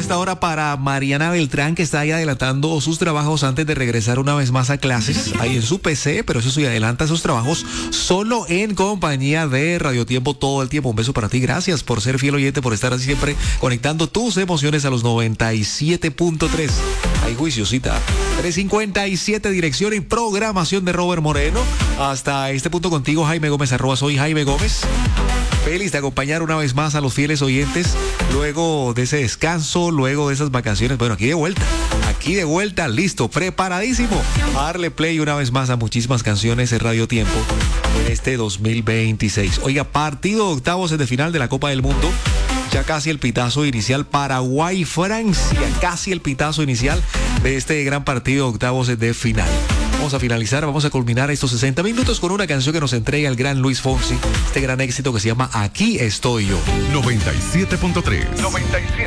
esta hora para Mariana Beltrán, que está ahí adelantando sus trabajos antes de regresar una vez más a clases, ahí en su PC, pero eso sí, adelanta sus trabajos solo en compañía de Radio Tiempo todo el tiempo. Un beso para ti, gracias por ser fiel oyente, por estar así siempre conectando tus emociones a los 97.3. Hay juiciosita. 357, dirección y programación de Robert Moreno. Hasta este punto contigo, Jaime Gómez, @soy Jaime Gómez. Feliz de acompañar una vez más a los fieles oyentes luego de ese descanso, luego de esas vacaciones. Bueno, aquí de vuelta, listo, preparadísimo a darle play una vez más a muchísimas canciones en Radio Tiempo en este 2026. Oiga, partido de octavos de final de la Copa del Mundo. Ya casi el pitazo inicial, Paraguay-Francia, casi el pitazo inicial de este gran partido de octavos de final. Vamos a finalizar, vamos a culminar estos 60 minutos con una canción que nos entrega el gran Luis Fonsi, este gran éxito que se llama Aquí estoy yo. 97.3.